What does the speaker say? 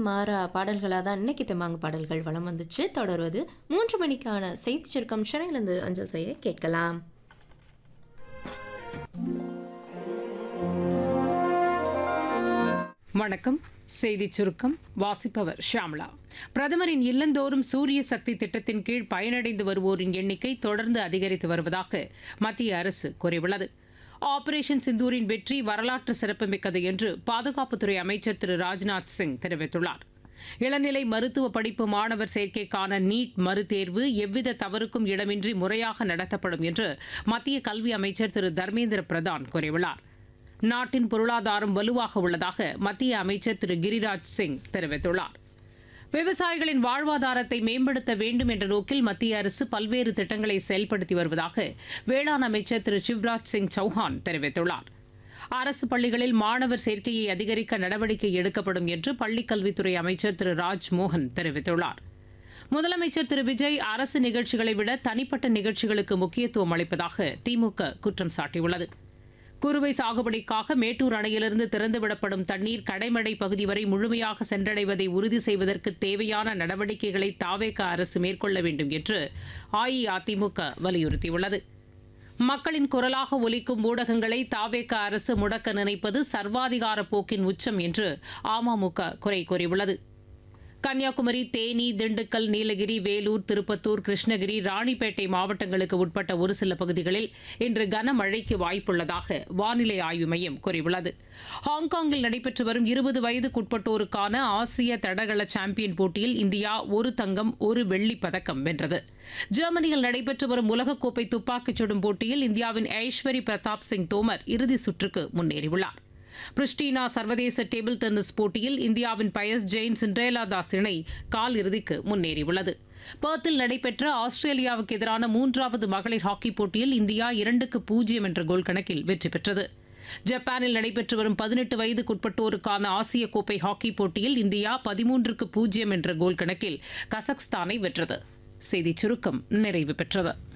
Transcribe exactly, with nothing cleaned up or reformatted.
மாறா பாடல்களாக தான் இன்னைக்கு தெம்மாங்கு பாடல்கள் வலம் வந்துச்சு. தொடர்வது மூன்று மணிக்கான செய்தி சுருக்கம் சென்னையிலிருந்து அஞ்சல் செய்ய கேட்கலாம். வணக்கம். செய்திச் சுருக்கம் வாசிப்பவர் ஷாம்லா. பிரதமரின் இல்லந்தோறும் சூரிய சக்தி திட்டத்தின் கீழ் பயனடைந்து வருவோரின் எண்ணிக்கை தொடர்ந்து அதிகரித்து வருவதாக மத்திய அரசு கூறியுள்ளது. ஆபரேஷன் சிந்தூரின் வெற்றி வரலாற்று சிறப்புமிக்கது என்று பாதுகாப்புத்துறை அமைச்சர் திரு ராஜ்நாத் சிங் தெரிவித்துள்ளார். இளநிலை மருத்துவ படிப்பு மாணவர் சேர்க்கைக்கான நீட் மறுதேர்வு எவ்வித தவறுக்கும் இடமின்றி முறையாக நடத்தப்படும் என்று மத்திய கல்வி அமைச்சர் திரு தர்மேந்திர பிரதான் கூறியுள்ளார். நாட்டின் பொருளாதாரம் வலுவாக உள்ளதாக மத்திய அமைச்சர் திரு கிரிராஜ் சிங் தெரிவித்துள்ளார். விவசாயிகளின் வாழ்வாதாரத்தை மேம்படுத்த வேண்டும் என்ற நோக்கில் மத்திய அரசு பல்வேறு திட்டங்களை செயல்படுத்தி வருவதாக வேளாண் அமைச்சர் திரு சிவராஜ் சிங் சௌஹான் தெரிவித்துள்ளார். அரசு பள்ளிகளில் மாணவர் சேர்க்கையை அதிகரிக்க நடவடிக்கை எடுக்கப்படும் என்று பள்ளிக்கல்வித்துறை அமைச்சர் திரு ராஜ்மோகன் தெரிவித்துள்ளார். முதலமைச்சர் திரு விஜய் அரசு நிகழ்ச்சிகளை விட தனிப்பட்ட நிகழ்ச்சிகளுக்கு முக்கியத்துவம் அளிப்பதாக திமுக குற்றம் சாட்டியுள்ளது. குறுவை சாகுபடிக்காக மேட்டூர் அணையிலிருந்து திறந்துவிடப்படும் தண்ணீர் கடைமடை பகுதி வரை முழுமையாக சென்றடைவதை உறுதி செய்வதற்கு தேவையான நடவடிக்கைகளை தாவேக அரசு மேற்கொள்ள வேண்டும் என்று அஇஅதிமுக வலியுறுத்தியுள்ளது. மக்களின் குரலாக ஒலிக்கும் ஊடகங்களை தாவேக அரசு முடக்க நினைப்பது சர்வாதிகார போக்கின் உச்சம் என்று அமமுக குறை கூறியுள்ளது. கன்னியாகுமரி, தேனி, திண்டுக்கல், நீலகிரி, வேலூர், திருப்பத்தூர், கிருஷ்ணகிரி, ராணிப்பேட்டை மாவட்டங்களுக்கு உட்பட்ட ஒரு சில பகுதிகளில் இன்று கனமழைக்கு வாய்ப்புள்ளதாக வானிலை ஆய்வு மையம் கூறியுள்ளது. ஹாங்காங்கில் நடைபெற்று வரும் இருபது வயதுக்குட்பட்டோருக்கான ஆசிய தடகள சாம்பியன் போட்டியில் இந்தியா ஒரு தங்கம் ஒரு வெள்ளிப் பதக்கம் வென்றது. ஜெர்மனியில் நடைபெற்று வரும் உலகக்கோப்பை துப்பாக்கிச் சுடும் போட்டியில் இந்தியாவின் ஐஸ்வரி பிரதாப் சிங் தோமர் இறுதி சுற்றுக்கு முன்னேறியுள்ளார். பிரிஸ்டினா சர்வதேச டேபிள் டென்னிஸ் போட்டியில் இந்தியாவின் பயஸ் ஜெயின் சிண்ட்ரேலா தாஸ் இணை கால் இறுதிக்கு முன்னேறியுள்ளது. பெர்த்தில் நடைபெற்ற ஆஸ்திரேலியாவுக்கு எதிரான மூன்றாவது மகளிர் ஹாக்கி போட்டியில் இந்தியா இரண்டுக்கு பூஜ்ஜியம் என்ற கோல் கணக்கில் வெற்றி பெற்றது. ஜப்பானில் நடைபெற்று வரும் பதினெட்டு வயதுக்குட்பட்டோருக்கான ஆசிய கோப்பை ஹாக்கி போட்டியில் இந்தியா பதிமூன்றுக்கு பூஜ்ஜியம் என்ற கோல் கணக்கில் கசக்ஸ்தானை வென்றது. செய்திச் சுருக்கம் நிறைவு பெற்றது.